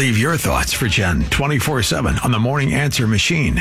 Leave your thoughts for Jen 24/7 on the Morning Answer machine,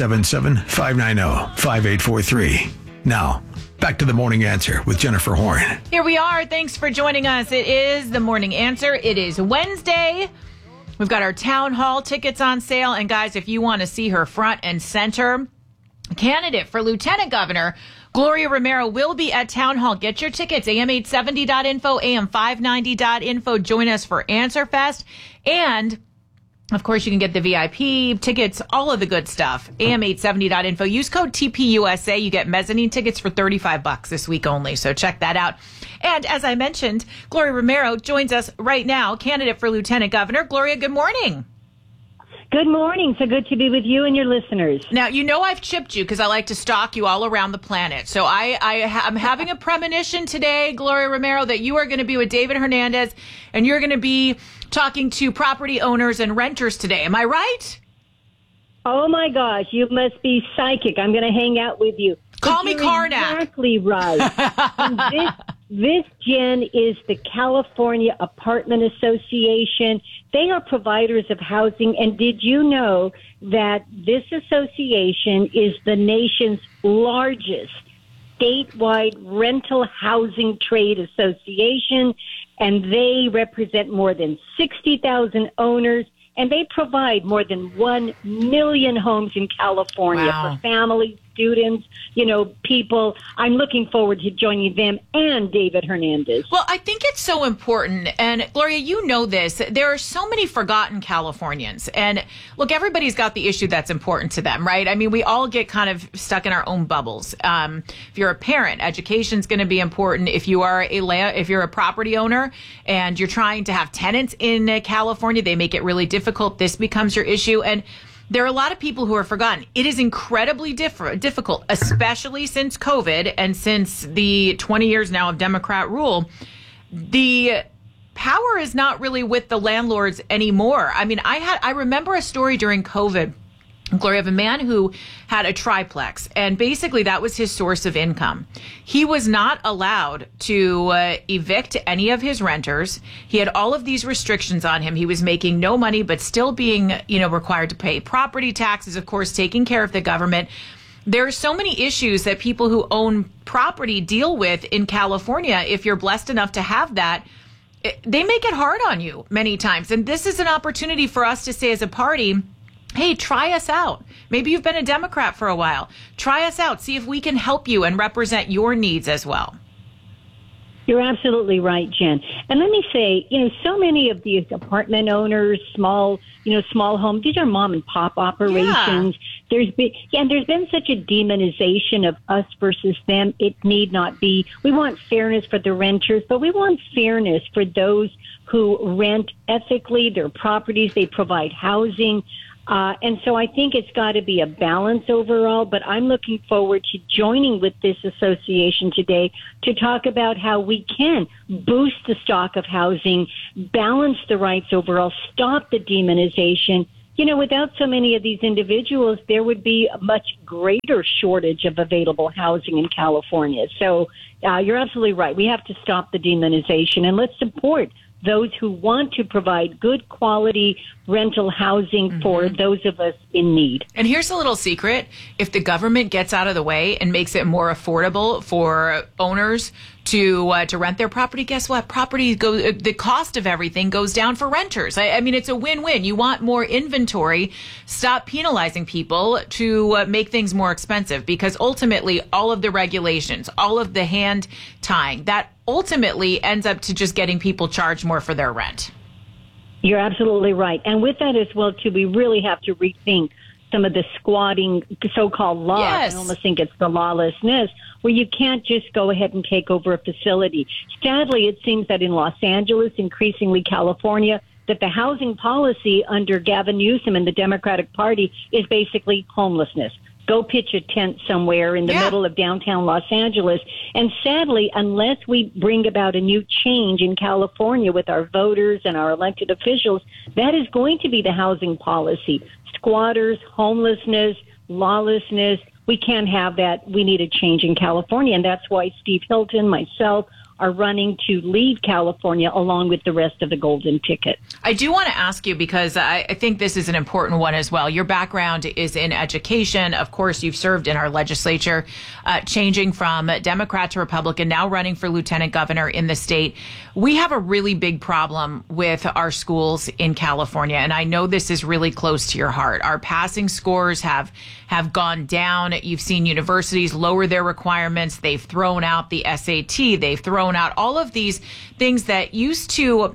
877-590-5843. Now, back to the Morning Answer with Jennifer Horn. Here we are. Thanks for joining us. It is the Morning Answer. It is Wednesday. We've got our town hall tickets on sale. And guys, if you want to see her front and center, candidate for Lieutenant Governor Gloria Romero will be at Town Hall. Get your tickets, am870.info, am590.info. Join us for Answer Fest. And, of course, you can get the VIP tickets, all of the good stuff, am870.info. Use code TPUSA. You get mezzanine tickets for $35 this week only, so check that out. And as I mentioned, Gloria Romero joins us right now, candidate for Lieutenant Governor. Gloria, good morning. Good morning. So good to be with you and your listeners. Now, you know I've chipped you because I like to stalk you all around the planet. So I'm having a premonition today, Gloria Romero, that you are going to be with David Hernandez and you're going to be talking to property owners and renters today. Am I right? Oh, my gosh. You must be psychic. I'm going to hang out with you. Call me Karnak. Exactly right. And this, Jen, is the California Apartment Association. They are providers of housing. And did you know that this association is the nation's largest statewide rental housing trade association? And they represent more than 60,000 owners. And they provide more than 1 million homes in California for families, students, people. I'm looking forward to joining them and David Hernandez. Well, I think it's so important. And Gloria, you know this. There are so many forgotten Californians. And look, everybody's got the issue that's important to them, right? I mean, we all get kind of stuck in our own bubbles. If you're a parent, education's going to be important. If you're a property owner and you're trying to have tenants in California, they make it really difficult. This becomes your issue. And there are a lot of people who are forgotten. It is incredibly difficult, especially since COVID and since the 20 years now of Democrat rule. The power is not really with the landlords anymore. I mean, I remember a story during COVID, Gloria, of a man who had a triplex, and basically that was his source of income. He was not allowed to evict any of his renters. He had all of these restrictions on him. He was making no money, but still being, required to pay property taxes, of course, taking care of the government. There are so many issues that people who own property deal with in California. If you're blessed enough to have that, they make it hard on you many times. And this is an opportunity for us to say as a party, hey, try us out. Maybe you've been a Democrat for a while. Try us out. See if we can help you and represent your needs as well. You're absolutely right, Jen. And let me say, so many of these apartment owners, small homes, these are mom and pop operations. Yeah. There's been such a demonization of us versus them. It need not be. We want fairness for the renters, but we want fairness for those who rent ethically their properties. They provide housing. And so I think it's got to be a balance overall, but I'm looking forward to joining with this association today to talk about how we can boost the stock of housing, balance the rights overall, stop the demonization. Without so many of these individuals, there would be a much greater shortage of available housing in California. So you're absolutely right. We have to stop the demonization, and let's support those who want to provide good quality rental housing for those of us in need. And here's a little secret. If the government gets out of the way and makes it more affordable for owners to rent their property, guess what? The cost of everything goes down for renters. I mean, it's a win-win. You want more inventory. Stop penalizing people to make things more expensive, because ultimately all of the regulations, all of the hand tying, that ultimately ends up to just getting people charged more for their rent. You're absolutely right. And with that as well, too, we really have to rethink some of the squatting so-called laws. Yes. I almost think it's the lawlessness, where you can't just go ahead and take over a facility. Sadly, it seems that in Los Angeles, increasingly California, that the housing policy under Gavin Newsom and the Democratic Party is basically homelessness. Go pitch a tent somewhere in the middle of downtown Los Angeles. And sadly, unless we bring about a new change in California with our voters and our elected officials, that is going to be the housing policy. Squatters, homelessness, lawlessness. We can't have that. We need a change in California. And that's why Steve Hilton, myself, are running to leave California along with the rest of the golden ticket. I do want to ask you, because I think this is an important one as well. Your background is in education. Of course, you've served in our legislature, changing from Democrat to Republican, now running for lieutenant governor in the state. We have a really big problem with our schools in California, and I know this is really close to your heart. Our passing scores have gone down. You've seen universities lower their requirements. They've thrown out the SAT. They've thrown out all of these things that used to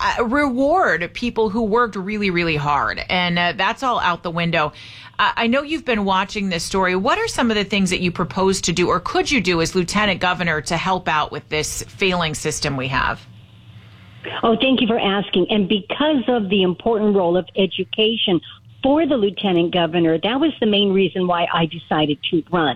reward people who worked really, really hard. And that's all out the window. I know you've been watching this story. What are some of the things that you propose to do, or could you do as lieutenant governor, to help out with this failing system we have? Oh, thank you for asking. And because of the important role of education for the lieutenant governor, that was the main reason why I decided to run.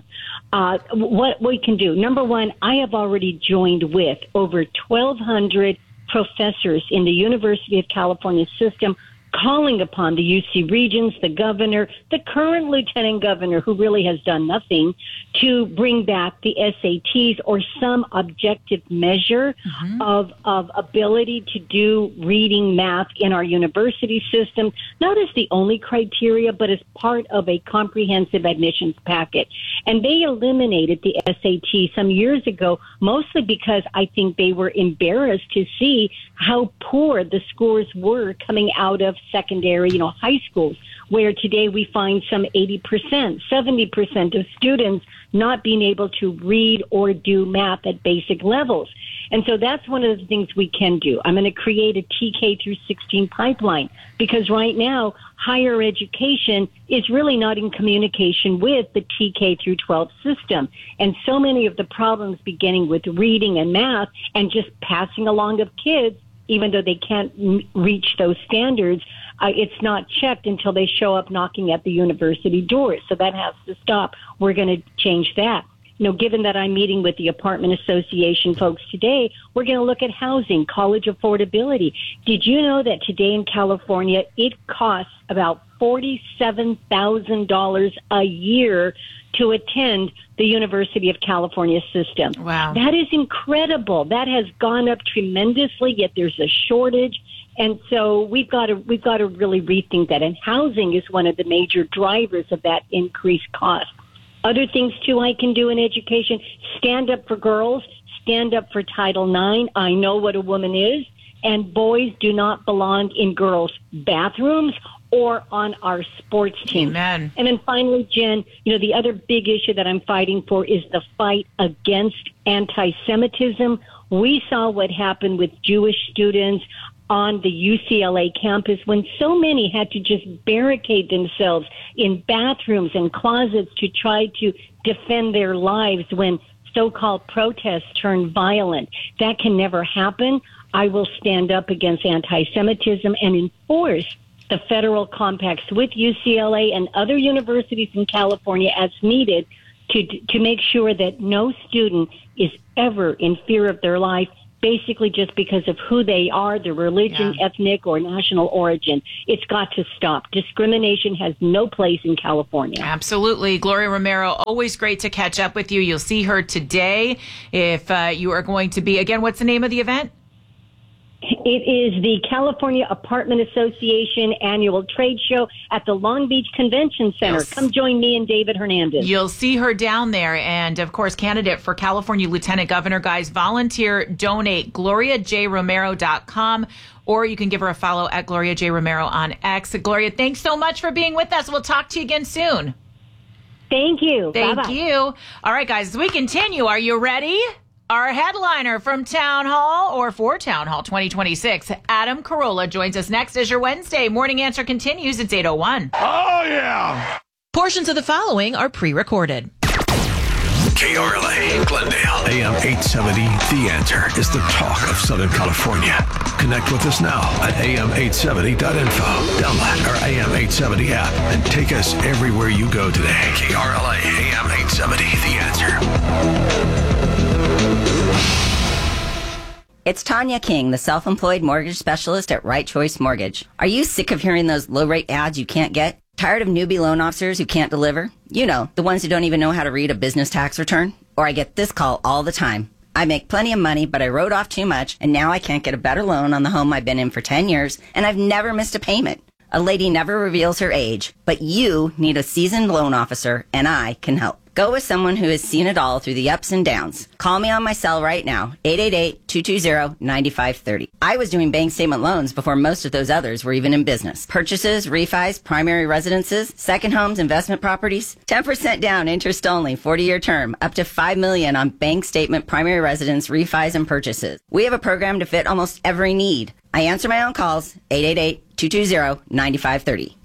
What we can do, number one, I have already joined with over 1,200 professors in the University of California system, calling upon the UC Regents, the governor, the current lieutenant governor, who really has done nothing, to bring back the SATs or some objective measure of ability to do reading, math in our university system, not as the only criteria, but as part of a comprehensive admissions packet. And they eliminated the SAT some years ago, mostly because I think they were embarrassed to see how poor the scores were coming out of secondary, high schools, where today we find some 80%, 70% of students not being able to read or do math at basic levels. And so that's one of the things we can do. I'm going to create a TK through 16 pipeline, because right now higher education is really not in communication with the TK through 12 system. And so many of the problems beginning with reading and math and just passing along of kids, even though they can't reach those standards, it's not checked until they show up knocking at the university doors. So that has to stop. We're going to change that. Given that I'm meeting with the apartment association folks today, we're going to look at housing, college affordability. Did you know that today in California, it costs about $47,000 a year to attend the University of California system? Wow. That is incredible. That has gone up tremendously, yet there's a shortage. And so we've got to really rethink that. And housing is one of the major drivers of that increased cost. Other things, too, I can do in education: stand up for girls, stand up for Title IX. I know what a woman is. And boys do not belong in girls' bathrooms or on our sports team. Amen. And then finally, Jen, the other big issue that I'm fighting for is the fight against anti-Semitism. We saw what happened with Jewish students on the UCLA campus when so many had to just barricade themselves in bathrooms and closets to try to defend their lives when so-called protests turned violent. That can never happen. I will stand up against anti-Semitism and enforce the federal compacts with UCLA and other universities in California as needed to make sure that no student is ever in fear of their life, basically just because of who they are, their religion, ethnic, or national origin. It's got to stop. Discrimination has no place in California. Absolutely. Gloria Romero, always great to catch up with you. You'll see her today if you are going to be, again, what's the name of the event? It is the California Apartment Association annual trade show at the Long Beach Convention Center. Yes. Come join me and David Hernandez. You'll see her down there. And, of course, candidate for California Lieutenant Governor. Guys, volunteer, donate, GloriaJRomero.com, or you can give her a follow at Gloria J. Romero on X. Gloria, thanks so much for being with us. We'll talk to you again soon. Thank you. Thank Bye-bye. you. All right, guys, as we continue, are you ready? Our headliner from Town Hall, or for Town Hall 2026, Adam Carolla, joins us next as your Wednesday Morning Answer continues. It's 8:01. Oh, yeah. Portions of the following are pre-recorded. KRLA, Glendale, AM 870. The Answer is the talk of Southern California. Connect with us now at am870.info. Download our AM 870 app and take us everywhere you go today. KRLA, AM 870. The Answer. It's Tanya King, the self-employed mortgage specialist at Right Choice Mortgage. Are you sick of hearing those low-rate ads you can't get? Tired of newbie loan officers who can't deliver? You know, the ones who don't even know how to read a business tax return? Or I get this call all the time. I make plenty of money, but I wrote off too much, and now I can't get a better loan on the home I've been in for 10 years, and I've never missed a payment. A lady never reveals her age, but you need a seasoned loan officer, and I can help. Go with someone who has seen it all through the ups and downs. Call me on my cell right now, 888-220-9530. I was doing bank statement loans before most of those others were even in business. Purchases, refis, primary residences, second homes, investment properties. 10% down, interest only, 40-year term, up to $5 million on bank statement, primary residence, refis, and purchases. We have a program to fit almost every need. I answer my own calls, 888-220-9530.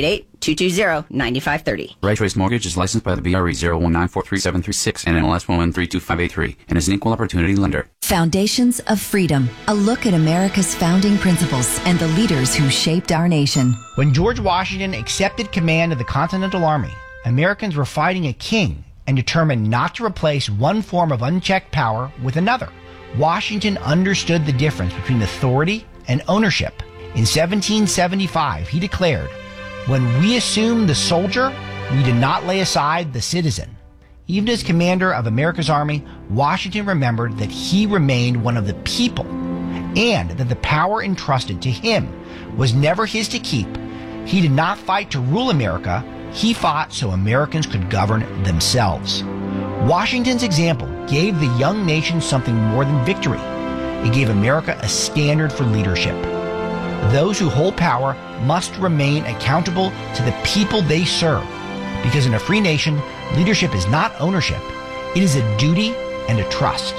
888-220-9530. Right Choice Mortgage is licensed by the BRE 019433736 and NMLS 1132583 and is an equal opportunity lender. Foundations of Freedom, a look at America's founding principles and the leaders who shaped our nation. When George Washington accepted command of the Continental Army, Americans were fighting a king and determined not to replace one form of unchecked power with another. Washington understood the difference between authority and ownership. In 1775, he declared, "When we assumed the soldier, we did not lay aside the citizen." Even as commander of America's army, Washington remembered that he remained one of the people and that the power entrusted to him was never his to keep. He did not fight to rule America. He fought so Americans could govern themselves. Washington's example gave the young nation something more than victory. It gave America a standard for leadership. Those who hold power must remain accountable to the people they serve, because in a free nation, leadership is not ownership. It is a duty and a trust.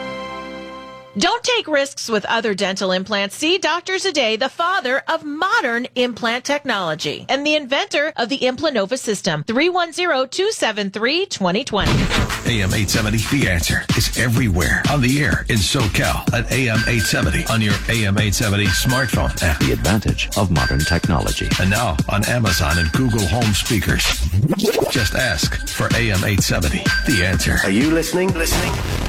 Don't take risks with other dental implants. See Dr. Zade, the father of modern implant technology and the inventor of the Implanova system. 310-273-2020. AM 870, The Answer, is everywhere on the air in SoCal at AM 870 on your AM 870 smartphone app. The advantage of modern technology. And now on Amazon and Google Home speakers. Just ask for AM 870, The Answer. Are you listening?